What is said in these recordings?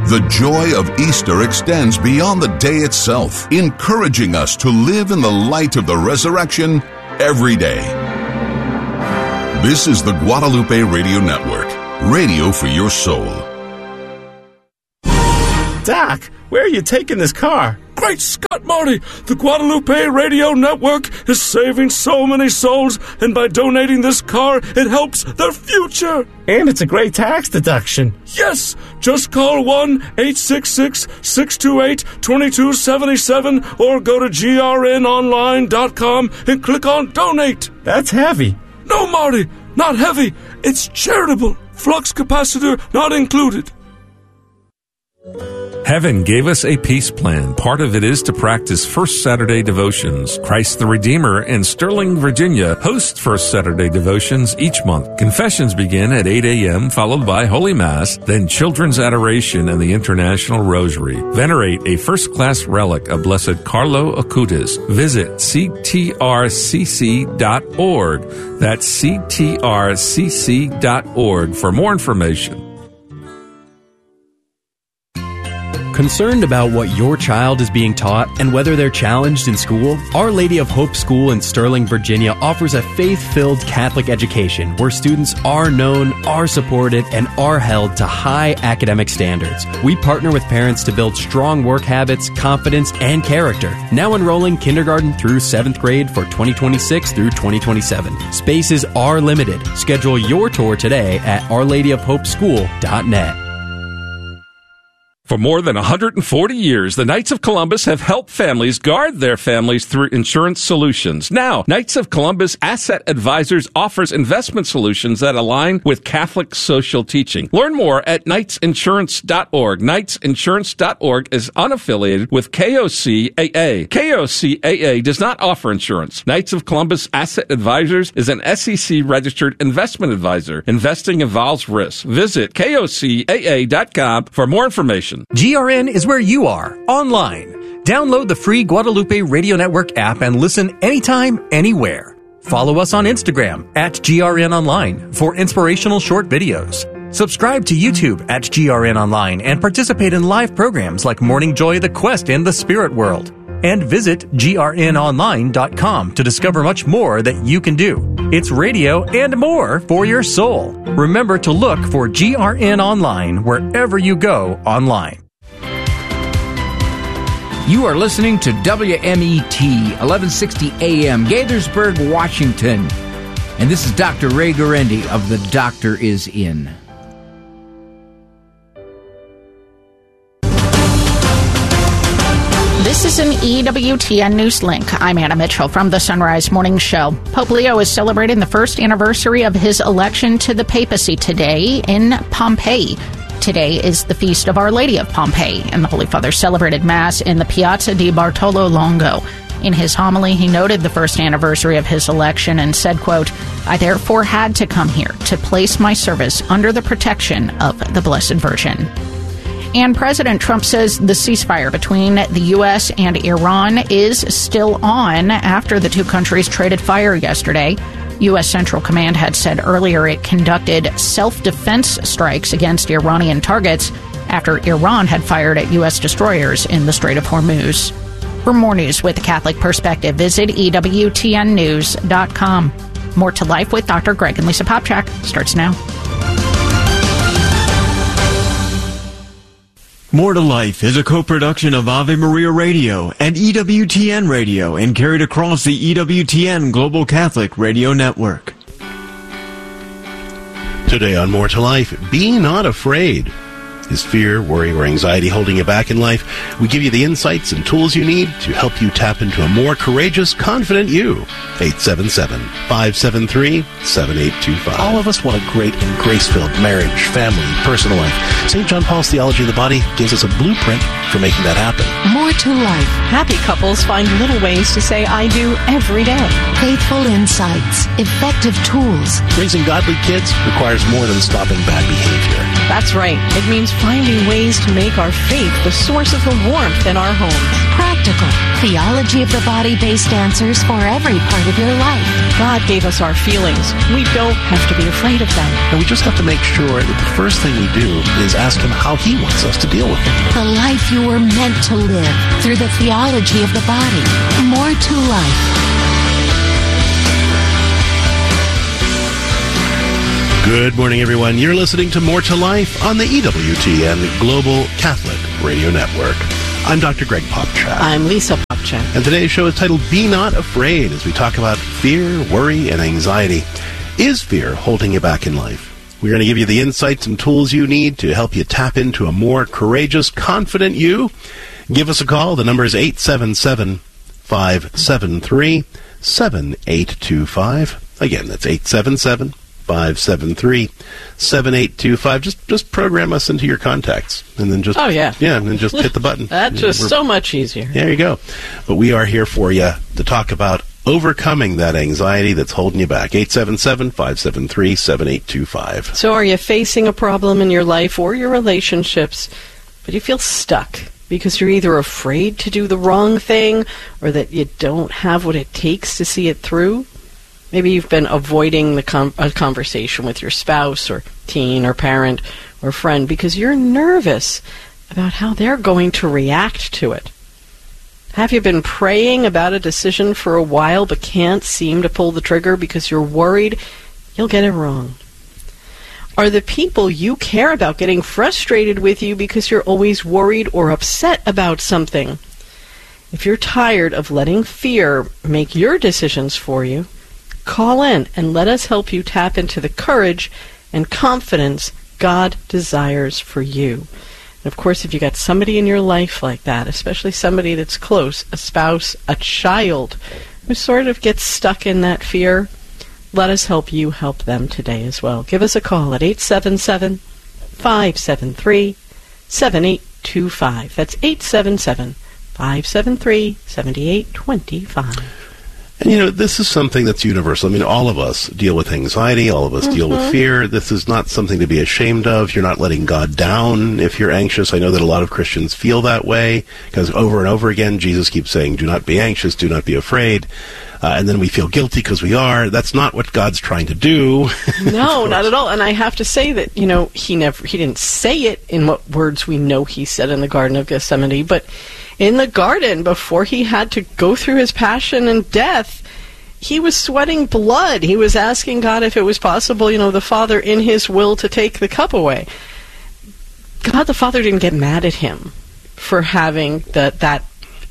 The joy of Easter extends beyond the day itself, encouraging us to live in the light of the resurrection every day. This is the Guadalupe Radio Network, radio for your soul. Doc, where are you taking this car? Great Scott, Marty! The Guadalupe Radio Network is saving so many souls, and by donating this car, it helps their future. And it's a great tax deduction. Yes! Just call 1-866-628-2277 or go to grnonline.com and click on Donate. That's heavy. No, Marty, not heavy. It's charitable. Flux capacitor not included. Heaven gave us a peace plan. Part of it is to practice First Saturday devotions. Christ the Redeemer in Sterling, Virginia hosts First Saturday devotions each month. Confessions begin at 8 a.m., followed by Holy Mass, then Children's Adoration and the International Rosary. Venerate a first-class relic of Blessed Carlo Acutis. Visit ctrcc.org. That's ctrcc.org for more information. Concerned about what your child is being taught and whether they're challenged in school? Our Lady of Hope School in Sterling, Virginia offers a faith-filled Catholic education where students are known, are supported, and are held to high academic standards. We partner with parents to build strong work habits, confidence, and character. Now enrolling kindergarten through 7th grade for 2026 through 2027. Spaces are limited. Schedule your tour today at OurLadyOfHopeSchool.net. For more than 140 years, the Knights of Columbus have helped families guard their families through insurance solutions. Now, Knights of Columbus Asset Advisors offers investment solutions that align with Catholic social teaching. Learn more at knightsinsurance.org. Knightsinsurance.org is unaffiliated with KOCAA. KOCAA does not offer insurance. Knights of Columbus Asset Advisors is an SEC-registered investment advisor. Investing involves risk. Visit KOCAA.com for more information. GRN is where you are, online. Download the free Guadalupe Radio Network app and listen anytime, anywhere. Follow us on Instagram at GRN Online for inspirational short videos. Subscribe to YouTube at GRN Online and participate in live programs like Morning Joy, The Quest, and The Spirit World. And visit grnonline.com to discover much more that you can do. It's radio and more for your soul. Remember to look for GRN Online wherever you go online. You are listening to WMET, 1160 AM, Gaithersburg, Washington. And this is Dr. Ray Guarendi of The Doctor Is In. This is an EWTN News Link. I'm Anna Mitchell from the Sunrise Morning Show. Pope Leo is celebrating the first anniversary of his election to the papacy today in Pompeii. Today is the feast of Our Lady of Pompeii, and the Holy Father celebrated Mass in the Piazza di Bartolo Longo. In his homily, he noted the first anniversary of his election and said, quote, "I therefore had to come here to place my service under the protection of the Blessed Virgin." And President Trump says the ceasefire between the U.S. and Iran is still on after the two countries traded fire yesterday. U.S. Central Command had said earlier it conducted self-defense strikes against Iranian targets after Iran had fired at U.S. destroyers in the Strait of Hormuz. For more news with a Catholic perspective, visit EWTNnews.com. More to Life with Dr. Greg and Lisa Popchak starts now. More to Life is a co-production of Ave Maria Radio and EWTN Radio and carried across the EWTN Global Catholic Radio Network. Today on More to Life, be not afraid. Is fear, worry, or anxiety holding you back in life? We give you the insights and tools you need to help you tap into a more courageous, confident you. 877-573-7825. All of us want a great and grace-filled marriage, family, personal life. St. John Paul's Theology of the Body gives us a blueprint for making that happen. More to life. Happy couples find little ways to say I do every day. Faithful insights. Effective tools. Raising godly kids requires more than stopping bad behavior. That's right. It means finding ways to make our faith the source of the warmth in our homes. Practical, theology of the body-based answers for every part of your life. God gave us our feelings. We don't have to be afraid of them. And we just have to make sure that the first thing we do is ask Him how He wants us to deal with them. The life you were meant to live through the theology of the body. More to life. Good morning, everyone. You're listening to More to Life on the EWTN Global Catholic Radio Network. I'm Dr. Greg Popcak. I'm Lisa Popcak. And today's show is titled Be Not Afraid, as we talk about fear, worry, and anxiety. Is fear holding you back in life? We're going to give you the insights and tools you need to help you tap into a more courageous, confident you. Give us a call. The number is 877-573-7825. Again, that's 877-573-7825. Just program us into your contacts, and then just and then just hit the button. That's just so much easier. There you go. But we are here for you to talk about overcoming that anxiety that's holding you back. 877-573-7825. So are you facing a problem in your life or your relationships, but you feel stuck because you're either afraid to do the wrong thing or that you don't have what it takes to see it through? Maybe you've been avoiding a conversation with your spouse or teen or parent or friend because you're nervous about how they're going to react to it. Have you been praying about a decision for a while but can't seem to pull the trigger because you're worried you'll get it wrong? Are the people you care about getting frustrated with you because you're always worried or upset about something? If you're tired of letting fear make your decisions for you, call in and let us help you tap into the courage and confidence God desires for you. And of course, if you got somebody in your life like that, especially somebody that's close, a spouse, a child, who sort of gets stuck in that fear, let us help you help them today as well. Give us a call at 877-573-7825. That's 877-573-7825. And, you know, this is something that's universal. I mean, all of us deal with anxiety. All of us deal with fear. This is not something to be ashamed of. You're not letting God down if you're anxious. I know that a lot of Christians feel that way because over and over again, Jesus keeps saying, do not be anxious, do not be afraid. And then we feel guilty because we are. That's not what God's trying to do. No, not at all. And I have to say that, you know, he didn't say it in what words we know he said in the Garden of Gethsemane, but in the garden, before he had to go through his passion and death, he was sweating blood. He was asking God if it was possible, you know, the Father in his will to take the cup away. God the Father didn't get mad at him for having that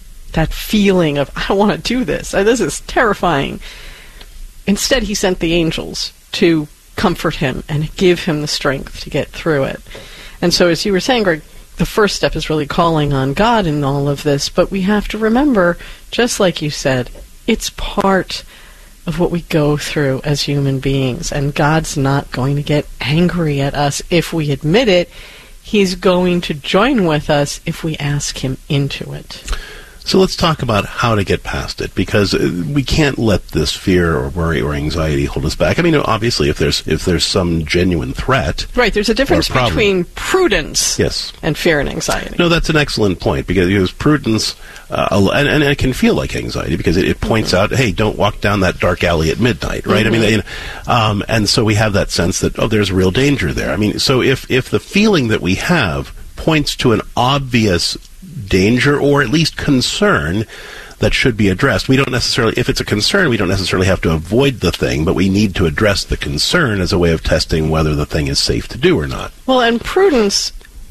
feeling of, I want to do this. This is terrifying. Instead, he sent the angels to comfort him and give him the strength to get through it. And so, as you were saying, Greg, the first step is really calling on God in all of this, but we have to remember, just like you said, it's part of what we go through as human beings, and God's not going to get angry at us if we admit it. He's going to join with us if we ask him into it. So let's talk about how to get past it, because we can't let this fear or worry or anxiety hold us back. I mean, obviously, if there's some genuine threat, right? There's a difference between prudence, and fear and anxiety. No, that's an excellent point, because prudence, and it can feel like anxiety because it points out, hey, don't walk down that dark alley at midnight, right? I mean, and so we have that sense that there's real danger there. I mean, so if the feeling that we have points to an obvious danger or at least concern that should be addressed. We don't necessarily, if it's a concern, we don't necessarily have to avoid the thing, but we need to address the concern as a way of testing whether the thing is safe to do or not. Well, and prudence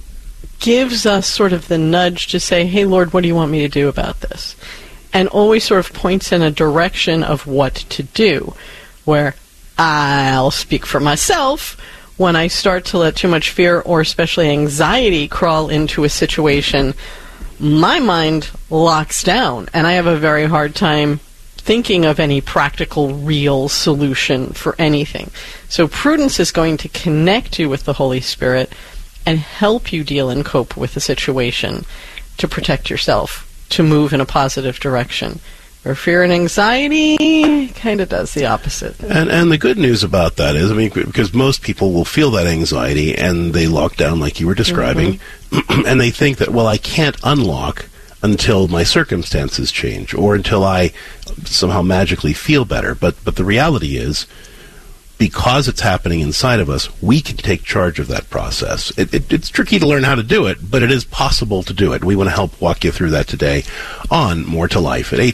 gives us sort of the nudge to say, hey, Lord, what do you want me to do about this? And always sort of points in a direction of what to do, where I'll speak for myself. When I start to let too much fear or especially anxiety crawl into a situation, my mind locks down, and I have a very hard time thinking of any practical, real solution for anything. So prudence is going to connect you with the Holy Spirit and help you deal and cope with the situation to protect yourself, to move in a positive direction. Or fear and anxiety kind of does the opposite. And the good news about that is, I mean, because most people will feel that anxiety and they lock down like you were describing, and they think that, well, I can't unlock until my circumstances change or until I somehow magically feel better. But the reality is, because it's happening inside of us, we can take charge of that process. It's tricky to learn how to do it, but it is possible to do it. We want to help walk you through that today on More to Life at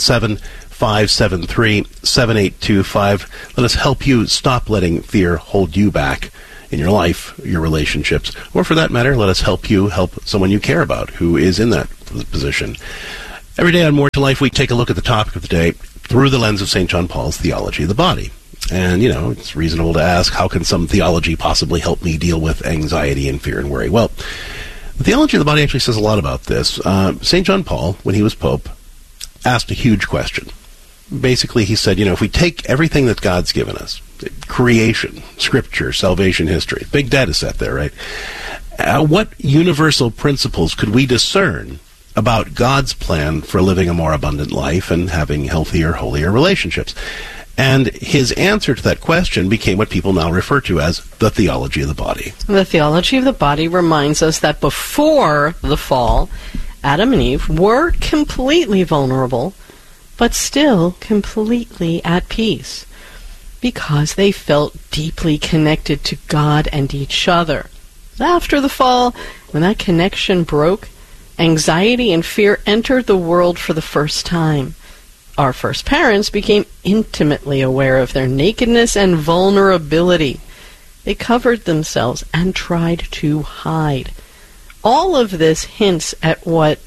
877-573-7825. Let us help you stop letting fear hold you back in your life, your relationships, or for that matter, let us help you help someone you care about who is in that position. Every day on More to Life, we take a look at the topic of the day through the lens of St. John Paul's theology of the body. And, you know, it's reasonable to ask, how can some theology possibly help me deal with anxiety and fear and worry? Well, the theology of the body actually says a lot about this. St. John Paul, when he was Pope, asked a huge question. Basically, he said, you know, if we take everything that God's given us, creation, scripture, salvation history, big data set there, right? What universal principles could we discern about God's plan for living a more abundant life and having healthier, holier relationships? And his answer to that question became what people now refer to as the theology of the body. The theology of the body reminds us that before the fall, Adam and Eve were completely vulnerable, but still completely at peace, because they felt deeply connected to God and each other. After the fall, when that connection broke, anxiety and fear entered the world for the first time. Our first parents became intimately aware of their nakedness and vulnerability. They covered themselves and tried to hide. All of this hints at what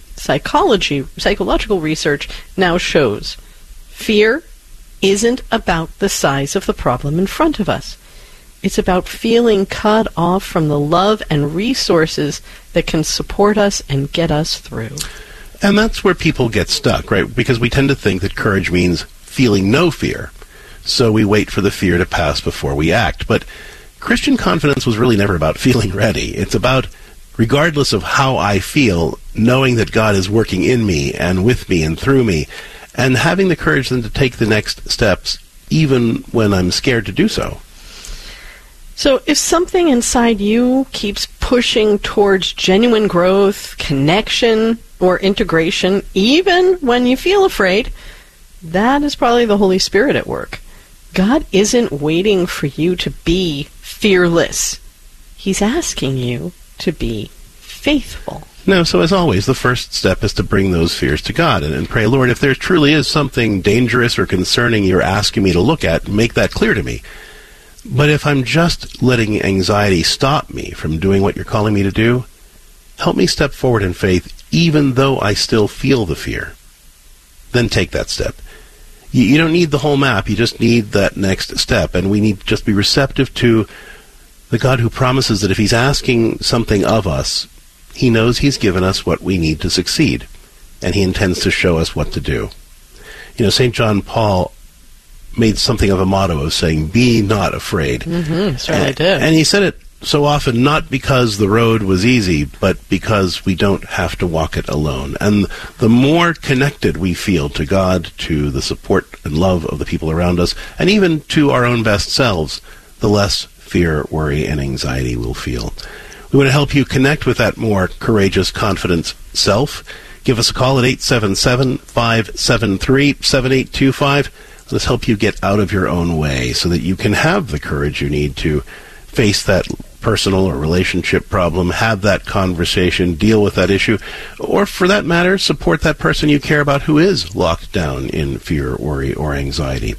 psychological research now shows. Fear isn't about the size of the problem in front of us. It's about feeling cut off from the love and resources that can support us and get us through. And that's where people get stuck, right? Because we tend to think that courage means feeling no fear. So we wait for the fear to pass before we act. But Christian confidence was really never about feeling ready. It's about, regardless of how I feel, knowing that God is working in me and with me and through me, and having the courage then to take the next steps, even when I'm scared to do so. So if something inside you keeps pushing towards genuine growth, connection, or integration, even when you feel afraid, that is probably the Holy Spirit at work. God isn't waiting for you to be fearless. He's asking you to be faithful. No, so as always, the first step is to bring those fears to God and pray, Lord, if there truly is something dangerous or concerning you're asking me to look at, make that clear to me. But if I'm just letting anxiety stop me from doing what you're calling me to do, help me step forward in faith even though I still feel the fear. Then take that step. You don't need the whole map, you just need that next step, and we need to just be receptive to the God who promises that if he's asking something of us, he knows he's given us what we need to succeed, and he intends to show us what to do. You know, St. John Paul made something of a motto of saying, be not afraid. Certainly did. And he said it so often not because the road was easy, but because we don't have to walk it alone. And the more connected we feel to God, to the support and love of the people around us, and even to our own best selves, the less fear, worry, and anxiety we'll feel. We want to help you connect with that more courageous, confident self. Give us a call at 877-573-7825. Let us help you get out of your own way so that you can have the courage you need to face that personal or relationship problem, have that conversation, deal with that issue, or for that matter, support that person you care about who is locked down in fear, worry, or anxiety.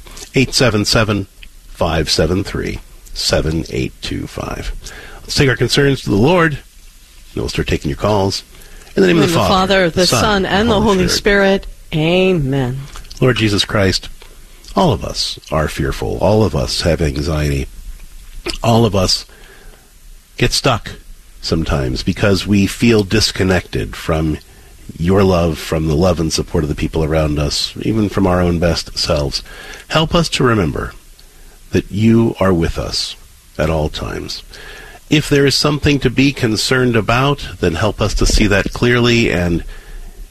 877-573-7825. Let's take our concerns to the Lord, and we'll start taking your calls. In the name of the Father, the Son, and the Holy Spirit. Amen. Lord Jesus Christ, all of us are fearful. All of us have anxiety. All of us get stuck sometimes because we feel disconnected from your love, from the love and support of the people around us, even from our own best selves. Help us to remember that you are with us at all times. If there is something to be concerned about, then help us to see that clearly and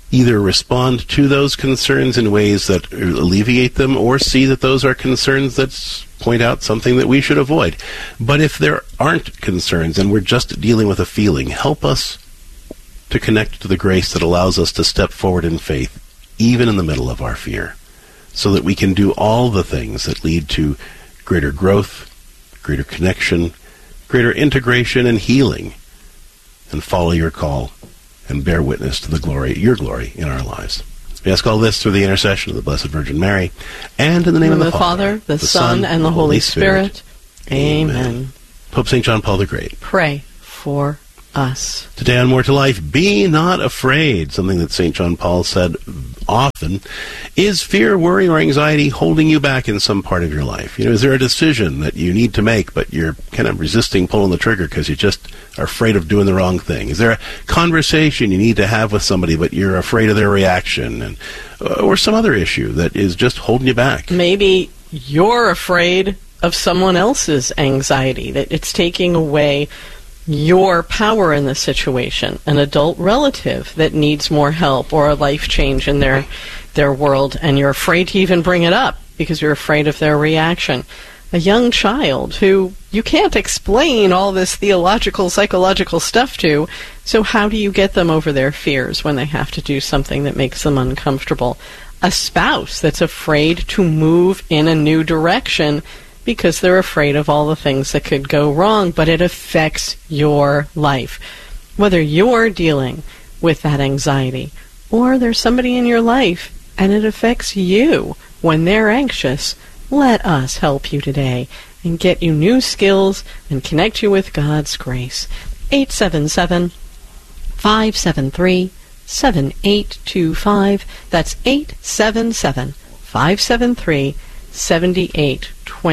either respond to those concerns in ways that alleviate them, or see that those are concerns that point out something that we should avoid. But if there aren't concerns and we're just dealing with a feeling, help us to connect to the grace that allows us to step forward in faith, even in the middle of our fear, so that we can do all the things that lead to greater growth, greater connection, greater integration and healing, and follow your call and bear witness to the glory, your glory in our lives. We ask all this through the intercession of the Blessed Virgin Mary, and in the name of the Father, the Son, and the Holy Spirit. Amen. Pope St. John Paul the Great, pray for us. Today on More to Life, be not afraid. Something that St. John Paul said often. Is fear, worry, or anxiety holding you back in some part of your life? Is there a decision that you need to make, but you're kind of resisting pulling the trigger because you just are afraid of doing the wrong thing? Is there a conversation you need to have with somebody, but you're afraid of their reaction, or some other issue that is just holding you back? Maybe you're afraid of someone else's anxiety, that it's taking away your power in the situation, an adult relative that needs more help or a life change in their world, and you're afraid to even bring it up because you're afraid of their reaction. A young child who you can't explain all this theological, psychological stuff to, so how do you get them over their fears when they have to do something that makes them uncomfortable? A spouse that's afraid to move in a new direction because they're afraid of all the things that could go wrong, but it affects your life. Whether you're dealing with that anxiety, or there's somebody in your life and it affects you when they're anxious, let us help you today and get you new skills and connect you with God's grace. 877-573-7825. That's 877-573-7825.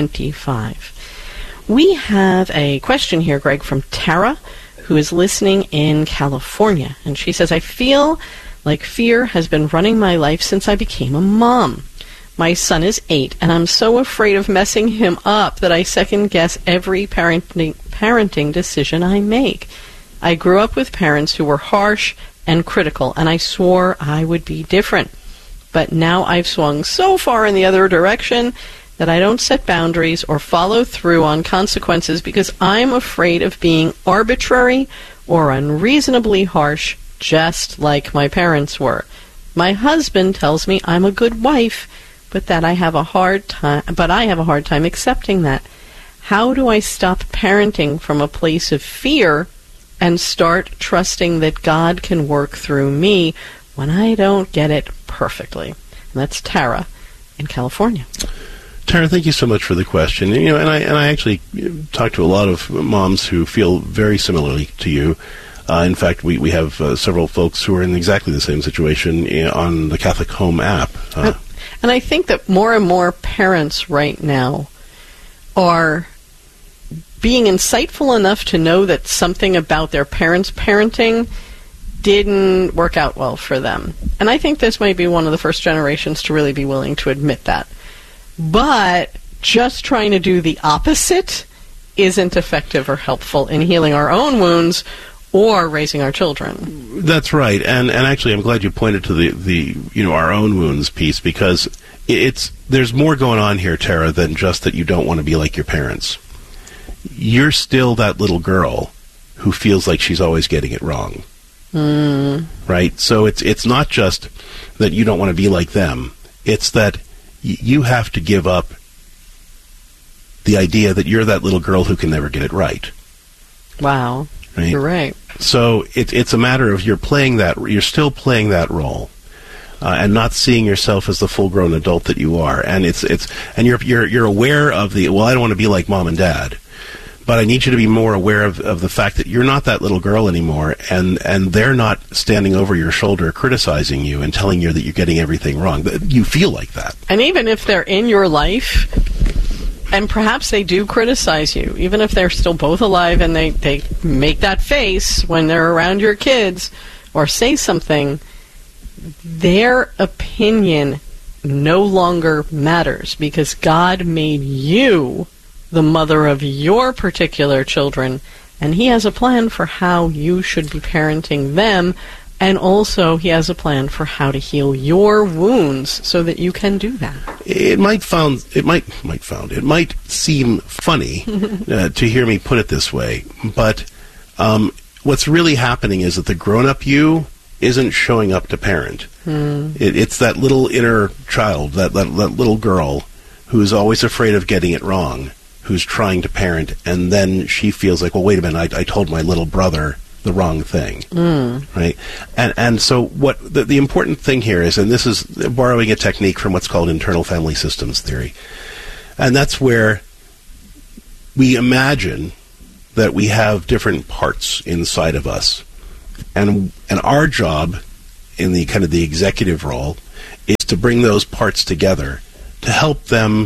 We have a question here, Greg, from Tara, who is listening in California. And she says, I feel like fear has been running my life since I became a mom. My son is 8, and I'm so afraid of messing him up that I second-guess every parenting decision I make. I grew up with parents who were harsh and critical, and I swore I would be different. But now I've swung so far in the other direction that I don't set boundaries or follow through on consequences because I'm afraid of being arbitrary or unreasonably harsh, just like my parents were. My husband tells me I'm a good wife, but I have a hard time accepting that. How do I stop parenting from a place of fear and start trusting that God can work through me when I don't get it perfectly? And that's Tara in California. Tara, thank you so much for the question. And I actually talk to a lot of moms who feel very similarly to you. In fact, we have several folks who are in exactly the same situation on the Catholic Home app. And I think that more and more parents right now are being insightful enough to know that something about their parents' parenting didn't work out well for them. And I think this might be one of the first generations to really be willing to admit that. But just trying to do the opposite isn't effective or helpful in healing our own wounds or raising our children. That's right. And actually I'm glad you pointed to the our own wounds piece, because there's more going on here, Tara, than just that you don't want to be like your parents. You're still that little girl who feels like she's always getting it wrong. Right? So it's not just that you don't want to be like them. It's that you have to give up the idea that you're that little girl who can never get it right. Wow. Right? You're right. So it's a matter of you're still playing that role, and not seeing yourself as the full-grown adult that you are. And and you're aware of I don't want to be like mom and dad, but I need you to be more aware of the fact that you're not that little girl anymore, and they're not standing over your shoulder criticizing you and telling you that you're getting everything wrong. You feel like that. And even if they're in your life, and perhaps they do criticize you, even if they're still both alive and they make that face when they're around your kids or say something, their opinion no longer matters, because God made you the mother of your particular children, and He has a plan for how you should be parenting them, And also, he has a plan for how to heal your wounds so that you can do that. It might seem funny to hear me put it this way, but what's really happening is that the grown-up you isn't showing up to parent. It's that little inner child, that little girl who's always afraid of getting it wrong, who's trying to parent, and then she feels like, well, wait a minute, I told my little brother the wrong thing, right? And so what the important thing here is, and this is borrowing a technique from what's called internal family systems theory, and that's where we imagine that we have different parts inside of us, and our job in the kind of the executive role is to bring those parts together to help them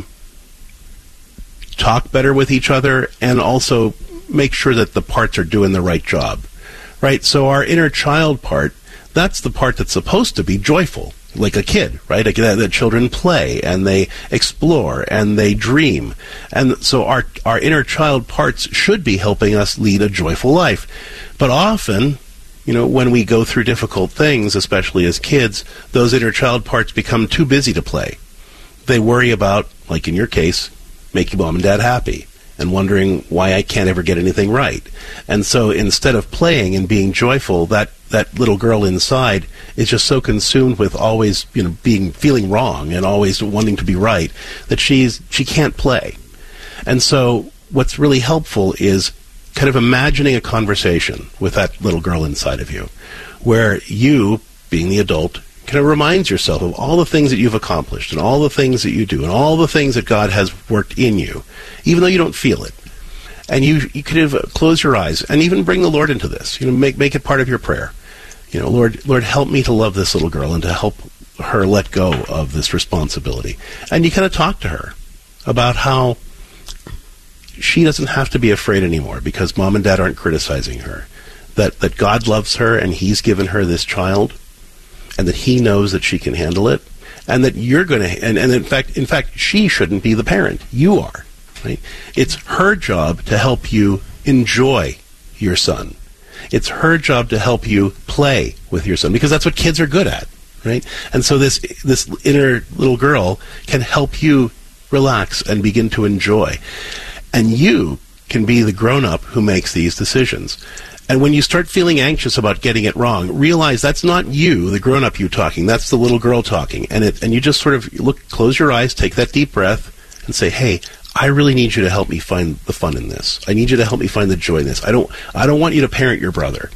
talk better with each other and also make sure that the parts are doing the right job. Right, so our inner child part, that's the part that's supposed to be joyful, like a kid, right? Like that children play, and they explore, and they dream. And so our inner child parts should be helping us lead a joyful life. But often, when we go through difficult things, especially as kids, those inner child parts become too busy to play. They worry about, like in your case, making mom and dad happy, and wondering why I can't ever get anything right. And so instead of playing and being joyful, that little girl inside is just so consumed with always, feeling wrong and always wanting to be right that she can't play. And so what's really helpful is kind of imagining a conversation with that little girl inside of you, where you, being the adult, kind of reminds yourself of all the things that you've accomplished and all the things that you do and all the things that God has worked in you, even though you don't feel it. And you could have close your eyes and even bring the Lord into this. Make it part of your prayer. Lord, help me to love this little girl and to help her let go of this responsibility. And you kind of talk to her about how she doesn't have to be afraid anymore because mom and dad aren't criticizing her. That God loves her and he's given her this child, and that he knows that she can handle it, and that you're going to, and in fact, she shouldn't be the parent. You are, right? It's her job to help you enjoy your son. It's her job to help you play with your son, because that's what kids are good at, right? And so this inner little girl can help you relax and begin to enjoy. And you can be the grown-up who makes these decisions. And when you start feeling anxious about getting it wrong, realize that's not you, the grown-up you talking. That's the little girl talking. And you just sort of close your eyes, take that deep breath, and say, "Hey, I really need you to help me find the fun in this. I need you to help me find the joy in this. I don't want you to parent your brother.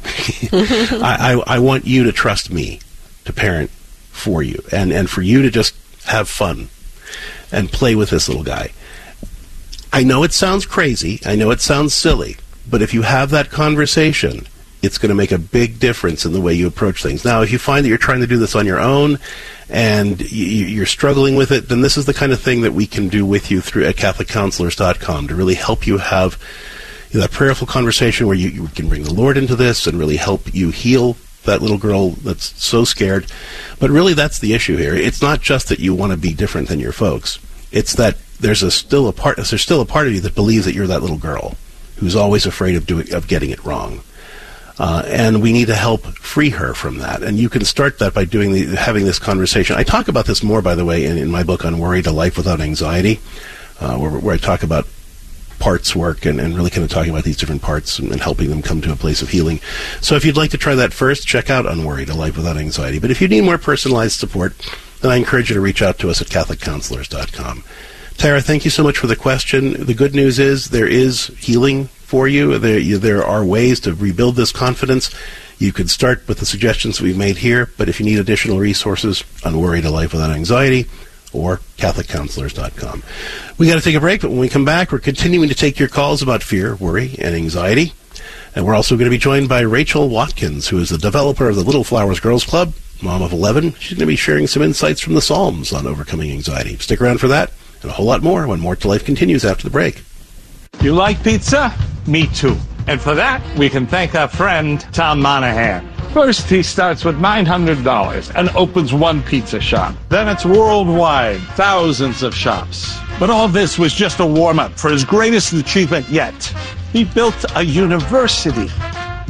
I want you to trust me to parent for you, and for you to just have fun and play with this little guy." I know it sounds crazy. I know it sounds silly. But if you have that conversation, it's going to make a big difference in the way you approach things. Now, if you find that you're trying to do this on your own and you're struggling with it, then this is the kind of thing that we can do with you through at CatholicCounselors.com to really help you have that prayerful conversation where you can bring the Lord into this and really help you heal that little girl that's so scared. But really, that's the issue here. It's not just that you want to be different than your folks. It's that there's still a part of you that believes that you're that little girl who's always afraid of getting it wrong. And we need to help free her from that. And you can start that by having this conversation. I talk about this more, by the way, in my book, Unworried: A Life Without Anxiety, where I talk about parts work and really kind of talking about these different parts and helping them come to a place of healing. So if you'd like to try that first, check out Unworried: A Life Without Anxiety. But if you need more personalized support, then I encourage you to reach out to us at CatholicCounselors.com. Tara, thank you so much for the question. The good news is there is healing for you. There are ways to rebuild this confidence. You could start with the suggestions we've made here, but if you need additional resources, Unworried: A Life Without Anxiety, or CatholicCounselors.com. We got to take a break, but when we come back, we're continuing to take your calls about fear, worry, and anxiety. And we're also going to be joined by Rachel Watkins, who is the developer of the Little Flowers Girls Club, mom of 11. She's going to be sharing some insights from the Psalms on overcoming anxiety. Stick around for that and a whole lot more when More to Life continues after the break. You like pizza? Me too. And for that, we can thank our friend Tom Monahan. First, he starts with $900 and opens one pizza shop. Then it's worldwide, thousands of shops. But all this was just a warm-up for his greatest achievement yet. He built a university.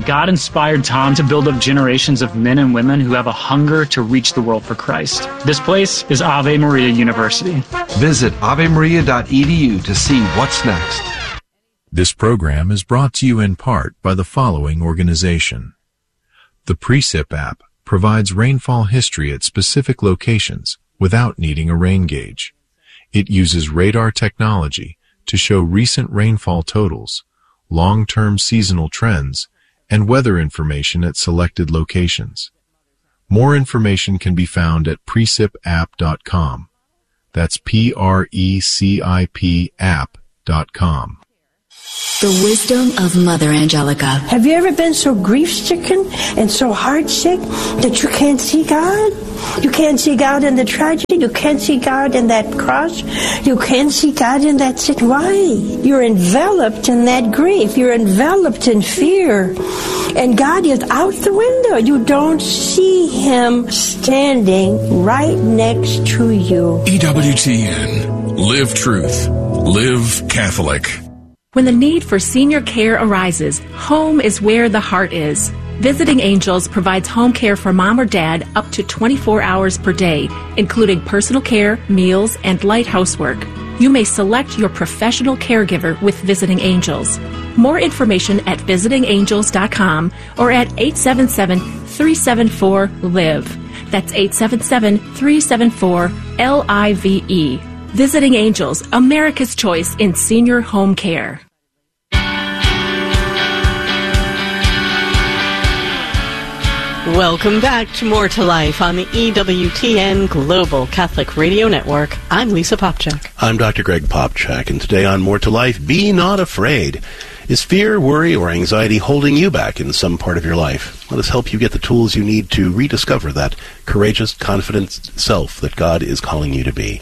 God inspired Tom to build up generations of men and women who have a hunger to reach the world for Christ. This place is Ave Maria University. Visit avemaria.edu to see what's next. This program is brought to you in part by the following organization. The Precip app provides rainfall history at specific locations without needing a rain gauge. It uses radar technology to show recent rainfall totals, long-term seasonal trends, and weather information at selected locations. More information can be found at precipapp.com. That's PRECIP app.com. The wisdom of Mother Angelica. Have you ever been so grief-stricken and so heart-sick that you can't see God? You can't see God in the tragedy. You can't see God in that cross. You can't see God in that sin. Why? You're enveloped in that grief. You're enveloped in fear. And God is out the window. You don't see Him standing right next to you. EWTN. Live truth. Live Catholic. When the need for senior care arises, home is where the heart is. Visiting Angels provides home care for mom or dad up to 24 hours per day, including personal care, meals, and light housework. You may select your professional caregiver with Visiting Angels. More information at visitingangels.com or at 877-374-LIVE. That's 877-374-LIVE. Visiting Angels, America's choice in senior home care. Welcome back to More to Life on the EWTN Global Catholic Radio Network. I'm Lisa Popchak. I'm Dr. Greg Popchak, and today on More to Life, be not afraid. Is fear, worry, or anxiety holding you back in some part of your life? Let us help you get the tools you need to rediscover that courageous, confident self that God is calling you to be.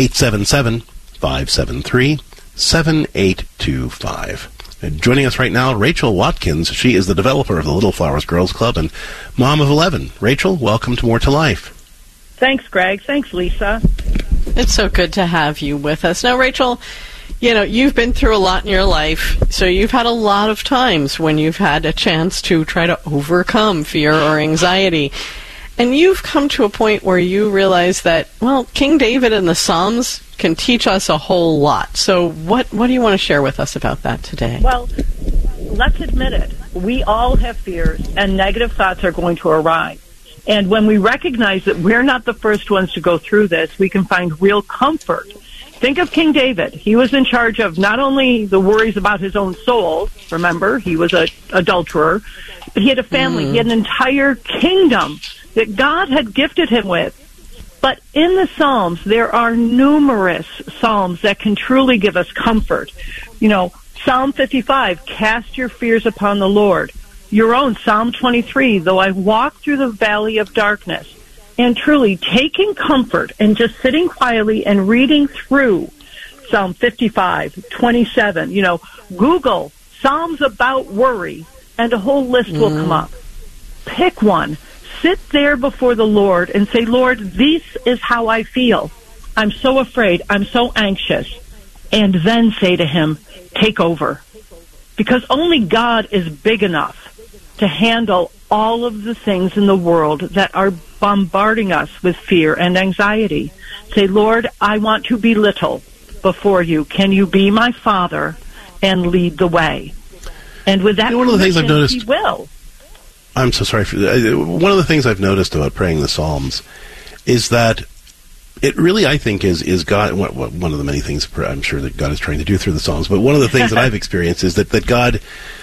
877-573-7825. And joining us right now, Rachel Watkins. She is the developer of the Little Flowers Girls Club and mom of 11. Rachel, welcome to More to Life. Thanks, Greg. Thanks, Lisa. It's so good to have you with us. Now, Rachel, you know, you've been through a lot in your life, so you've had a lot of times when you've had a chance to try to overcome fear or anxiety. And you've come to a point where you realize that, well, King David and the Psalms can teach us a whole lot. So what do you want to share with us about that today? Well, let's admit it. We all have fears, and negative thoughts are going to arise. And when we recognize that we're not the first ones to go through this, we can find real comfort. Think of King David. He was in charge of not only the worries about his own soul, remember, he was an adulterer, but he had a family. He had an entire kingdom that God had gifted him with. But in the Psalms, there are numerous Psalms that can truly give us comfort. You know, Psalm 55, cast your fears upon the Lord. Your own Psalm 23, though I walk through the valley of darkness. And truly taking comfort and just sitting quietly and reading through Psalm 55, 27. You know, Google Psalms about worry, and a whole list will come up. Pick one. Sit there before the Lord and say, Lord, this is how I feel. I'm so afraid. I'm so anxious. And then say to him, take over. Because only God is big enough to handle all of the things in the world that are bombarding us with fear and anxiety. Say, Lord, I want to be little before you. Can you be my Father and lead the way? And with that, one of the things I've noticed, he will. I'm so sorry for that. One of the things I've noticed about praying the Psalms is that it really, I think, is God. One of the many things I'm sure that God is trying to do through the Psalms, but one of the things that I've experienced is that God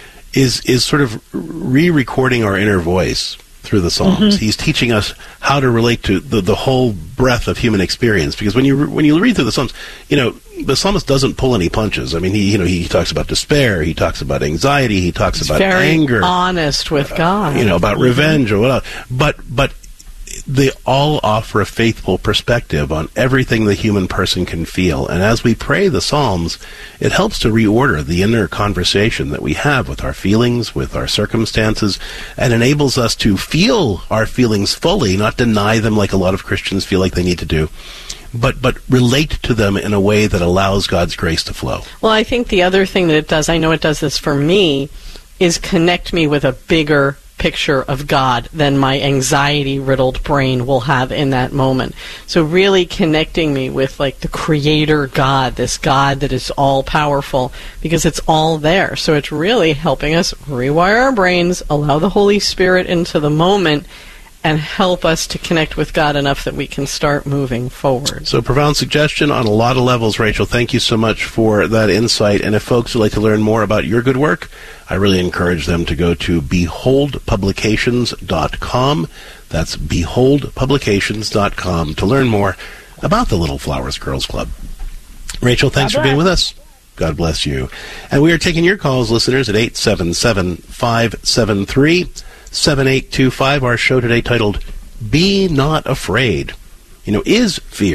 is sort of re-recording our inner voice through the Psalms. He's teaching us how to relate to the whole breadth of human experience. Because when you read through the Psalms, you know, the psalmist doesn't pull any punches. I mean, he talks about despair, he talks about anxiety, he talks about anger. Very honest with God. About revenge or whatever. But they all offer a faithful perspective on everything the human person can feel. And as we pray the Psalms, it helps to reorder the inner conversation that we have with our feelings, with our circumstances, and enables us to feel our feelings fully, not deny them like a lot of Christians feel like they need to do, but relate to them in a way that allows God's grace to flow. Well, I think the other thing that it does, I know it does this for me, is connect me with a bigger picture of God than my anxiety-riddled brain will have in that moment. So really connecting me with like the creator God, this God that is all-powerful, because it's all there. So it's really helping us rewire our brains, allow the Holy Spirit into the moment, and help us to connect with God enough that we can start moving forward. So profound suggestion on a lot of levels, Rachel. Thank you so much for that insight. And if folks would like to learn more about your good work, I really encourage them to go to beholdpublications.com. That's beholdpublications.com to learn more about the Little Flowers Girls Club. Rachel, thanks for being with us. God bless you. And we are taking your calls, listeners, at 877-573-7825. Our show today titled, Be Not Afraid. Is fear